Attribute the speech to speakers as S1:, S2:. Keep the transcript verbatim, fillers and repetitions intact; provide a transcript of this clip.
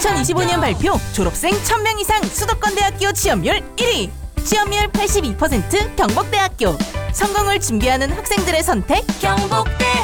S1: 이천이십오 년 발표 졸업생 천 명 이상 수도권대학교 취업률 일 위. 취업률 팔십이 퍼센트 경북대학교. 성공을 준비하는 학생들의 선택
S2: 경북대